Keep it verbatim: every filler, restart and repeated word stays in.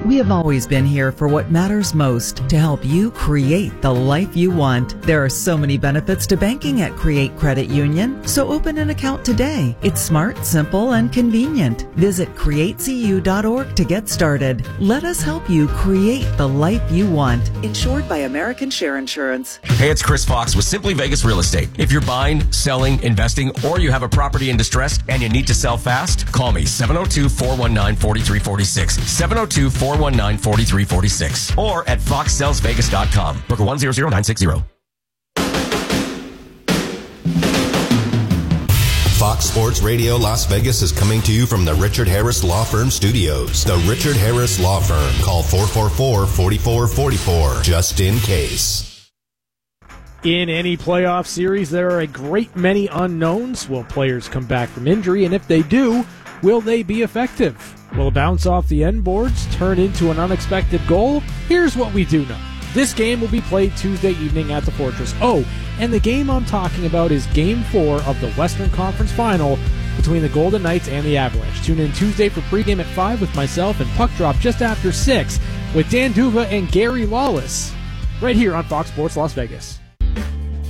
We have always been here for what matters most, to help you create the life you want. There are so many benefits to banking at Create Credit Union, so open an account today. It's smart, simple, and convenient. Visit create c u dot org to get started. Let us help you create the life you want. Insured by American Share Insurance. Hey, it's Chris Fox with Simply Vegas Real Estate. If you're buying, selling, investing, or you have a property in distress and you need to sell fast, call me seven oh two, four one nine, four three four six, seven oh two, four one nine, four three four six, or at fox sells vegas dot com. Broker one zero zero nine six zero. Fox Sports Radio Las Vegas is coming to you from the Richard Harris Law Firm Studios. The Richard Harris Law Firm. Call four four four, four four four four just in case. In any playoff series, there are a great many unknowns. Will players come back from injury? And if they do, will they be effective? Will a bounce off the end boards turn into an unexpected goal? Here's what we do know. This game will be played Tuesday evening at the Fortress. Oh, and the game I'm talking about is Game four of the Western Conference Final between the Golden Knights and the Avalanche. Tune in Tuesday for pregame at five with myself and Puck Drop just after six with Dan Duva and Gary Lawless right here on Fox Sports Las Vegas.